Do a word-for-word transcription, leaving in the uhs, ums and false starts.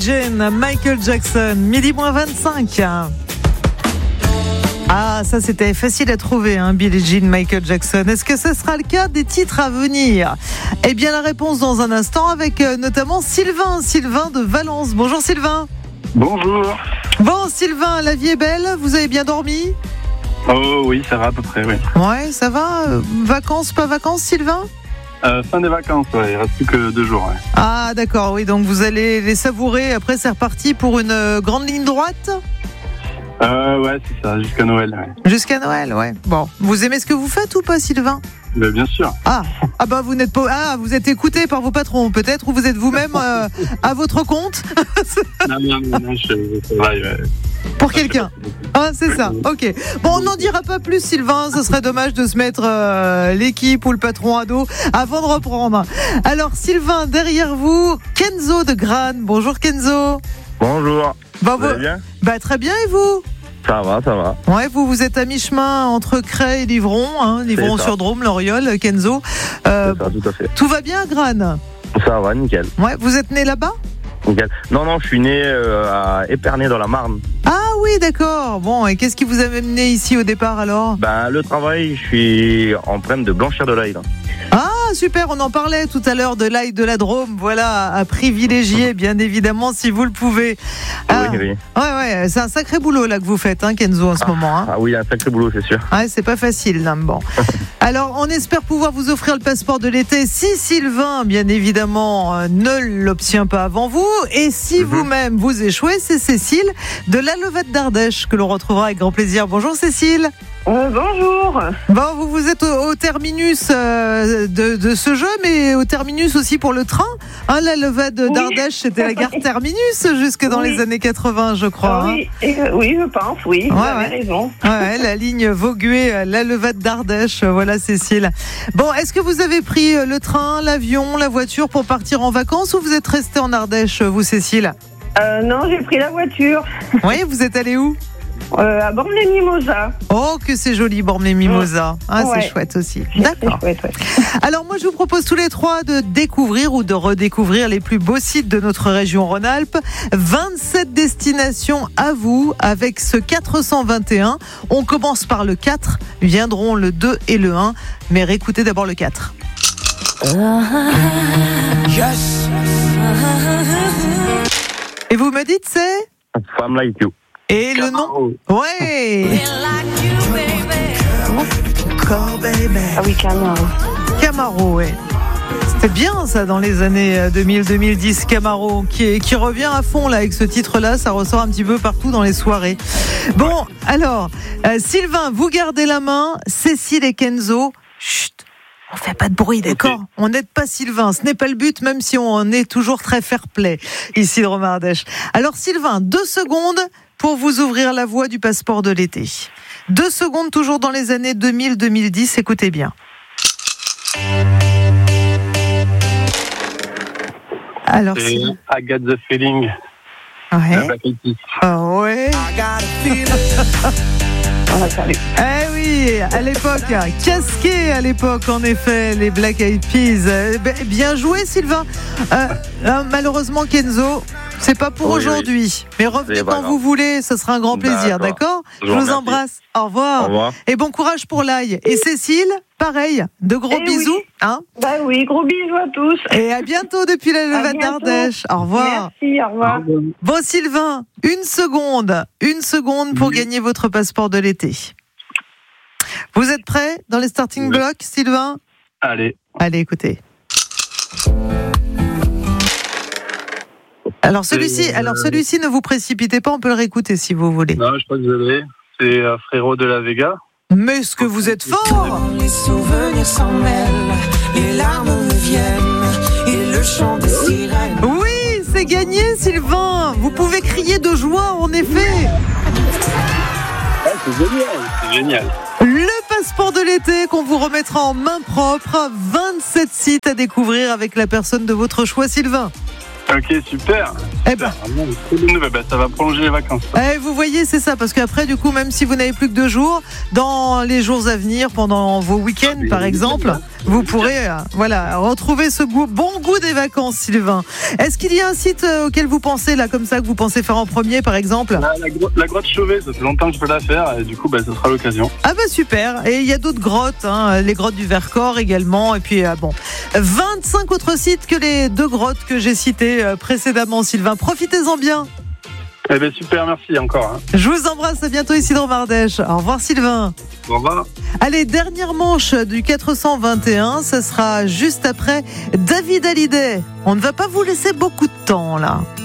Jean, Michael Jackson, midi moins vingt-cinq. Ah, ça c'était facile à trouver, hein, Billie Jean, Michael Jackson. Est-ce que ce sera le cas des titres à venir ? Eh bien, la réponse dans un instant avec euh, notamment Sylvain, Sylvain de Valence. Bonjour Sylvain. Bonjour. Bon Sylvain, la vie est belle, vous avez bien dormi ? Oh oui, ça va à peu près, oui. Ouais, ça va ? Vacances, pas vacances Sylvain ? Euh, fin des vacances, ouais, il reste plus que deux jours. Ouais. Ah d'accord, oui, donc vous allez les savourer. Après, c'est reparti pour une euh, grande ligne droite ? Euh, ouais, c'est ça, jusqu'à Noël. Ouais. Jusqu'à Noël, ouais. Bon, vous aimez ce que vous faites ou pas, Sylvain ? Mais bien sûr. Ah, ah bah vous n'êtes pas, ah vous êtes écouté par vos patrons peut-être, ou vous êtes vous-même euh, à votre compte ? Non, non, non, non, je, je travaille. Ouais. Pour quelqu'un. Ah, c'est ça, ok. Bon, on n'en dira pas plus, Sylvain, ce serait dommage de se mettre euh, l'équipe ou le patron à dos avant de reprendre. Alors, Sylvain, derrière vous, Kenzo de Gran. Bonjour Kenzo. Bonjour. Bah, vous allez bien ? Bah, très bien, et vous ? Ça va, ça va. Ouais, vous, vous êtes à mi-chemin entre Cray et Livron, hein, Livron-sur-Drôme, Loriol, Kenzo. Euh, c'est ça, tout à fait. Tout va bien à Gran ? Ça va, nickel. Ouais, vous êtes né là-bas ? Nickel. Non, non, je suis né euh, à Épernay dans la Marne. Ah oui, d'accord. Bon, et qu'est-ce qui vous a amené ici au départ alors ? Ben, le travail, je suis en train de blanchir de l'ail. Là. Ah, super, on en parlait tout à l'heure de l'ail de la Drôme. Voilà, à privilégier, bien évidemment, si vous le pouvez. Ah, oui, oui. Ouais, ouais, c'est un sacré boulot là que vous faites, hein, Kenzo, en ce ah, moment. Hein. Ah oui, un sacré boulot, c'est sûr. Ouais, c'est pas facile, là. Bon. Alors, on espère pouvoir vous offrir le passeport de l'été si Sylvain, bien évidemment, euh, ne l'obtient pas avant vous. Et si mm-hmm. vous-même vous échouez, c'est Cécile de la Levette d'Ardèche que l'on retrouvera avec grand plaisir. Bonjour Cécile. Euh, bonjour. Bon, vous, vous êtes au, au terminus euh, de, de ce jeu, mais au terminus aussi pour le train. Hein, la Levette d'Ardèche, oui. C'était la gare terminus jusque dans oui. les années quatre-vingts, je crois. Oui, hein. Et, euh, oui je pense, oui, ouais, vous avez ouais. raison. Ouais, la ligne Vaugué, la Levette d'Ardèche, voilà Cécile. Bon, est-ce que vous avez pris le train, l'avion, la voiture pour partir en vacances ou vous êtes resté en Ardèche, vous Cécile ? euh, Non, j'ai pris la voiture. Oui, vous êtes allé où ? Euh, à Bormes-les-Mimosas. Oh, que c'est joli, Bormes-les-Mimosas. Ah, ouais. C'est chouette aussi. D'accord. Chouette, ouais. Alors, moi, je vous propose tous les trois de découvrir ou de redécouvrir les plus beaux sites de notre région Rhône-Alpes. vingt-sept destinations à vous avec ce quatre cent vingt et un. On commence par le quatre, viendront le deux et le un. Mais réécoutez d'abord le quatre. Yes. Et vous me dites, c'est Femme Like You. Et le nom ? Ouais. Ah oui, Camaro. Camaro, ouais. C'était bien ça dans les années deux mille deux mille dix, Camaro, qui, qui revient à fond là avec ce titre-là, ça ressort un petit peu partout dans les soirées. Bon, alors, euh, Sylvain, vous gardez la main, Cécile et Kenzo, chut, on fait pas de bruit, d'accord ? Okay. On n'aide pas Sylvain, ce n'est pas le but, même si on est toujours très fair-play ici de Romardèche. Alors Sylvain, deux secondes pour vous ouvrir la voie du passeport de l'été. Deux secondes toujours dans les années deux mille deux mille dix, écoutez bien. Alors, c'est I Got the Feeling. Ouais. Ah ouais. Eh oui, à l'époque, casqué à l'époque, en effet, les Black Eyed Peas. Bien joué, Sylvain. Euh, euh, malheureusement, Kenzo, c'est pas pour oui, aujourd'hui. Oui. Mais revenez quand grave. Vous voulez, ce sera un grand plaisir, d'accord, d'accord Je, Je vous remercie. Embrasse. Au revoir. Au revoir. Et bon courage pour l'ail. Et Cécile, pareil, de gros eh bisous. Oui. Hein bah oui, gros bisous à tous. Et à bientôt depuis la Levette d'Ardèche. Au revoir. Merci, au revoir. Bon Sylvain, une seconde, une seconde pour oui. gagner votre passeport de l'été. Vous êtes prêts dans les starting oui. blocks, Sylvain ? Allez. Allez, écoutez. Alors celui-ci, euh... alors celui-ci, ne vous précipitez pas, on peut le réécouter si vous voulez. Non, je crois que je l'ai. C'est euh, Frérot de la Vega. Mais est-ce que vous êtes fort ? Les souvenirs s'en mêlent, les larmes me viennent et le chant des sirènes. Oui, c'est gagné, Sylvain. Vous pouvez crier de joie, en effet. Ouais, c'est génial, c'est génial. Le passeport de l'été qu'on vous remettra en main propre. vingt-sept sites à découvrir avec la personne de votre choix, Sylvain. Ok, super. Eh ben. ben, ça va prolonger les vacances. Eh, vous voyez, c'est ça, parce qu'après, du coup, même si vous n'avez plus que deux jours, dans les jours à venir, pendant vos week-ends, ah, par exemple, vous pourrez euh, voilà, retrouver ce goût, bon goût des vacances, Sylvain. Est-ce qu'il y a un site euh, auquel vous pensez, là, comme ça, que vous pensez faire en premier, par exemple ? La, la, gro- la grotte Chauvet, ça fait longtemps que je peux la faire et du coup, bah, ce sera l'occasion. Ah bah super. Et il y a d'autres grottes, hein, les grottes du Vercors également. Et puis euh, bon, vingt-cinq autres sites que les deux grottes que j'ai citées euh, précédemment, Sylvain. Profitez-en bien. Eh ben super, merci encore. Hein. Je vous embrasse, à bientôt ici dans Mardèche. Au revoir Sylvain. Au revoir. Allez, dernière manche du quatre cent vingt et un, ça sera juste après David Hallyday. On ne va pas vous laisser beaucoup de temps là.